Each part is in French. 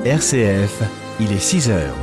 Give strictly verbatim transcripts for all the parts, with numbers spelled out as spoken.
R C F, il est six heures.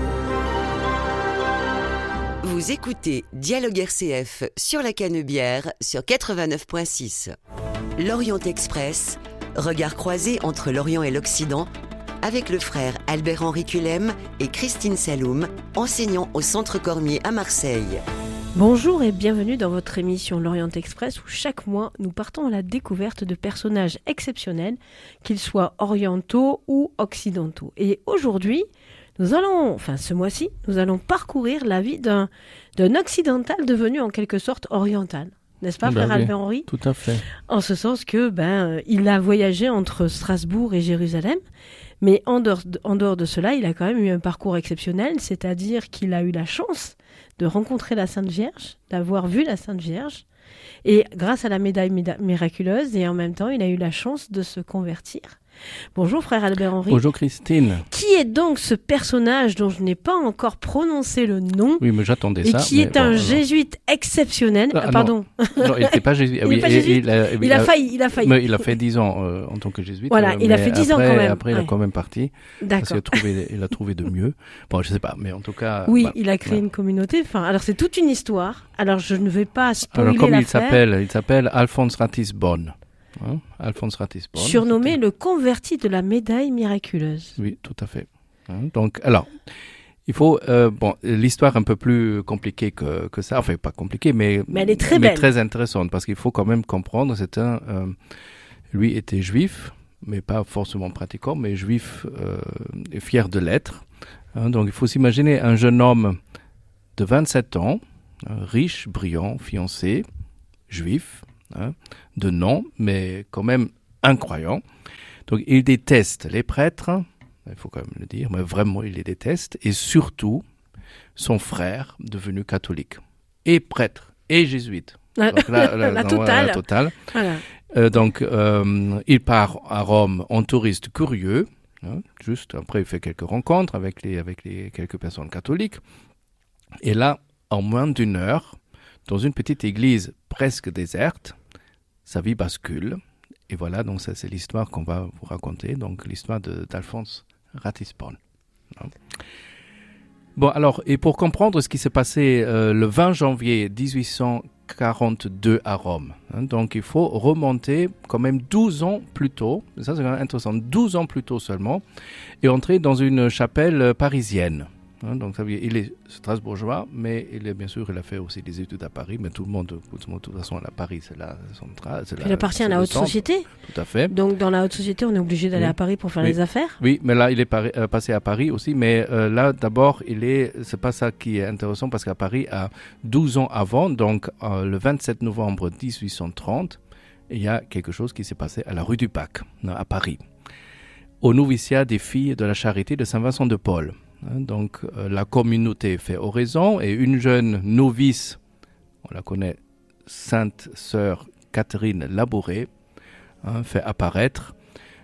Vous écoutez Dialogue R C F sur la Canebière sur quatre-vingt-neuf virgule six. L'Orient Express, regard croisé entre l'Orient et l'Occident, avec le frère Albert-Henri Culem et Christine Saloum, enseignants au Centre Cormier à Marseille. Bonjour et bienvenue dans votre émission L'Orient Express où chaque mois nous partons à la découverte de personnages exceptionnels, qu'ils soient orientaux ou occidentaux. Et aujourd'hui, nous allons, enfin ce mois-ci, nous allons parcourir la vie d'un, d'un occidental devenu en quelque sorte oriental. N'est-ce pas, frère ben oui, Albert-Henri ? Tout à fait. En ce sens que, ben, il a voyagé entre Strasbourg et Jérusalem, mais en dehors, de, en dehors de cela, il a quand même eu un parcours exceptionnel, c'est-à-dire qu'il a eu la chance de rencontrer la Sainte Vierge, d'avoir vu la Sainte Vierge, et grâce à la médaille méda- miraculeuse, et en même temps, il a eu la chance de se convertir. Bonjour frère Albert-Henri. Bonjour Christine. Qui est donc ce personnage dont je n'ai pas encore prononcé le nom? Oui, mais j'attendais et ça. qui est bon, un alors. jésuite exceptionnel. Ah, Ah, pardon. Non, non il n'était pas jésuite. Ah, Il oui, n'est pas et- jésuite. et il a, Il a failli, il a failli. Mais il a fait dix ans euh, en tant que jésuite. Voilà, euh, il a mais fait dix ans après- quand même. Après, il Ouais. a quand même parti. Parce D'accord. qu'il a trouvé, il a trouvé de mieux. Bon, je sais pas, mais en tout cas. Oui, voilà. il a créé Ouais. une communauté. Enfin, alors c'est toute une histoire. Alors je ne vais pas spoiler Alors, comme il l'affaire. s'appelle, il s'appelle Alphonse Ratisbonne. Hein, Alphonse Ratisbonne. Surnommé C'était- le converti de la médaille miraculeuse. Oui, tout à fait. Hein, donc, alors, il faut, euh, bon, l'histoire un peu plus compliquée que, que ça, enfin pas compliquée, mais, Mais elle est très mais belle. très intéressante, parce qu'il faut quand même comprendre, c'est un, euh, lui était juif, mais pas forcément pratiquant, mais juif euh, et fier de l'être. Hein, donc, il faut s'imaginer un jeune homme de vingt-sept ans, hein, riche, brillant, fiancé, juif, hein, de nom, mais quand même incroyant. Donc, il déteste les prêtres, il faut quand même le dire, mais vraiment, il les déteste, et surtout, son frère, devenu catholique, et prêtre, et jésuite. Donc là, là, La non, totale. La totale. Voilà. Euh, donc, euh, il part à Rome en touriste curieux, hein, juste après, il fait quelques rencontres avec, les, avec les, quelques personnes catholiques, et là, en moins d'une heure, dans une petite église presque déserte, sa vie bascule. Et voilà, donc ça c'est l'histoire qu'on va vous raconter, donc l'histoire de, d'Alphonse Ratisbonne. Bon, alors, et pour comprendre ce qui s'est passé euh, le vingt janvier dix-huit cent quarante-deux à Rome, hein, donc il faut remonter quand même douze ans plus tôt, ça c'est quand même intéressant, douze ans plus tôt seulement, et entrer dans une chapelle parisienne. Hein, donc ça veut dire, il est strasbourgeois, mais il est bien sûr, il a fait aussi des études à Paris, mais tout le monde, tout le monde, de toute façon, à Paris, c'est la centrale. C'est la, Il appartient à c'est la le haute centre. société. Tout à fait. Donc dans la haute société, on est obligé d'aller Oui. à Paris pour faire Oui. les affaires. Oui, mais là, il est pari- euh, passé à Paris aussi, mais euh, là, d'abord, il est, c'est pas ça qui est intéressant, parce qu'à Paris, à douze ans avant, donc euh, le vingt-sept novembre dix-huit cent trente, il y a quelque chose qui s'est passé à la rue du Bac, à Paris, au noviciat des filles de la charité de Saint-Vincent de Paul. Hein, donc, euh, la communauté fait oraison et une jeune novice, on la connaît, Sainte Sœur Catherine Labouré, hein, fait apparaître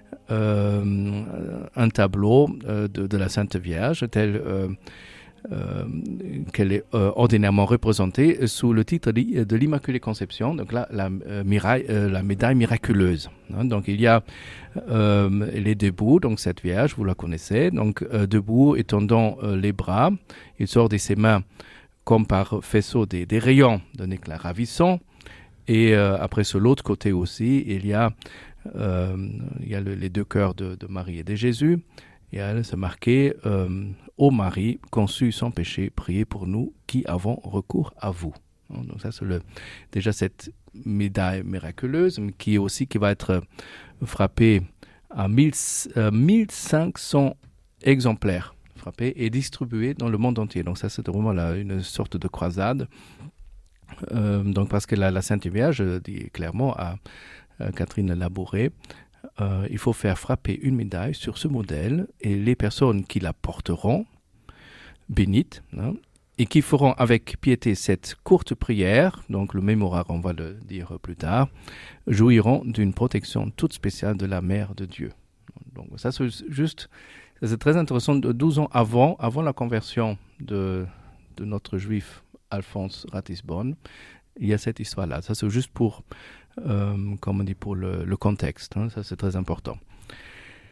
euh, un tableau euh, de, de la Sainte Vierge, tel euh, euh, qu'elle est euh, ordinairement représentée sous le titre de, de l'Immaculée Conception, donc là, la, euh, miraille, euh, la médaille miraculeuse. Hein, donc il y a, euh, elle est debout, donc cette Vierge, vous la connaissez, donc euh, debout, étendant euh, les bras, il sort de ses mains comme par faisceau des, des rayons d'un éclat ravissant, et euh, après sur l'autre côté aussi, il y a, euh, il y a le, les deux cœurs de, de Marie et de Jésus, et elle se marquait euh, ô Marie, conçue sans péché, priez pour nous qui avons recours à vous. Donc ça c'est le, déjà cette médaille miraculeuse, mais qui aussi qui va être frappée à mille, euh, mille cinq cents exemplaires frappés et distribués dans le monde entier. Donc ça c'est vraiment là, une sorte de croisade. Euh, donc parce que la, la Sainte Vierge dit clairement à, à Catherine Labouré, Euh, il faut faire frapper une médaille sur ce modèle et les personnes qui la porteront, bénites, hein, et qui feront avec piété cette courte prière, donc le mémoraire, on va le dire plus tard, jouiront d'une protection toute spéciale de la Mère de Dieu. Donc ça c'est juste, ça, c'est très intéressant, douze ans avant, avant la conversion de, de notre juif Alphonse Ratisbonne, il y a cette histoire-là. Ça c'est juste pour... Euh, comme on dit, pour le, le contexte, hein, ça c'est très important.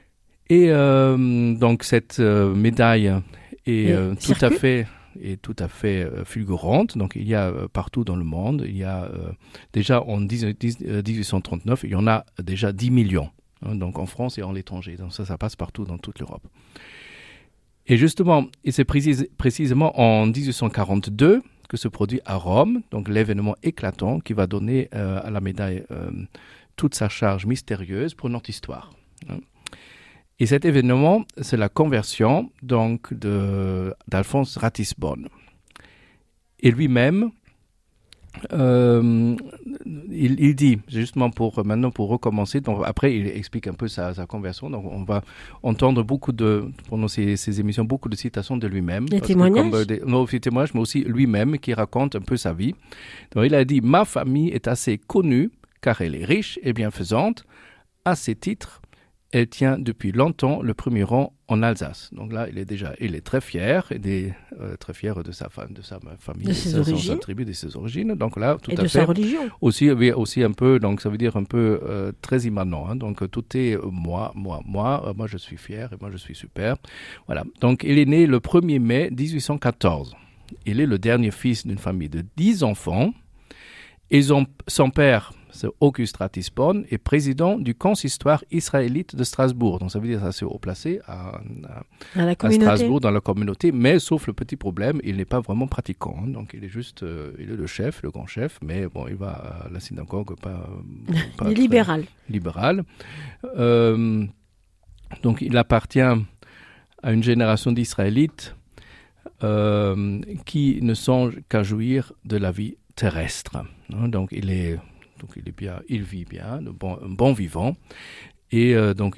Et euh, donc cette euh, médaille est euh, tout à circule. fait est tout à fait euh, fulgurante. Donc il y a euh, partout dans le monde, il y a euh, déjà en dix-huit cent trente-neuf, il y en a déjà dix millions. Hein, donc en France et en l'étranger. Donc ça, ça passe partout dans toute l'Europe. Et justement, et c'est précis, précisément en dix-huit cent quarante-deux que se produit à Rome, donc l'événement éclatant qui va donner euh, à la médaille euh, toute sa charge mystérieuse pour notre histoire. Hein. Et cet événement, c'est la conversion donc de, d'Alphonse Ratisbonne. Et lui-même, euh, il, il dit, justement pour maintenant pour recommencer, donc après il explique un peu sa, sa conversion, donc on va entendre beaucoup de, pendant ces, ces émissions, beaucoup de citations de lui-même. Des témoignages comme, des, Non, des témoignages, mais aussi lui-même qui raconte un peu sa vie. Donc il a dit, ma famille est assez connue, car elle est riche et bienfaisante, à ses titres. Elle tient depuis longtemps le premier rang en Alsace. Donc là, il est déjà, il est très fier, il est euh, très fier de sa femme, de sa famille, de ses sa, origines, sa tribu, de ses origines. Donc là, tout et à de fait. sa religion. Aussi, oui, aussi un peu, donc ça veut dire un peu euh, très immanent. Hein. Donc tout est euh, moi, moi, moi. Euh, moi, je suis fier et moi, je suis super. Voilà. Donc il est né le premier mai dix-huit cent quatorze. Il est le dernier fils d'une famille de dix enfants. Et son, son père, c'est Auguste Ratisbonne, est président du consistoire israélite de Strasbourg. Donc ça veut dire assez haut placé à, à, À la à communauté. Strasbourg, dans la communauté. Mais sauf le petit problème, il n'est pas vraiment pratiquant. Hein. Donc il est juste, euh, il est le chef, le grand chef, mais bon, il va à la synagogue, pas, pas Il est très libéral. libéral. Euh, donc il appartient à une génération d'Israélites euh, qui ne songent qu'à jouir de la vie terrestre. Hein. Donc il est, donc il est bien, il vit bien, un bon, un bon vivant, et euh, donc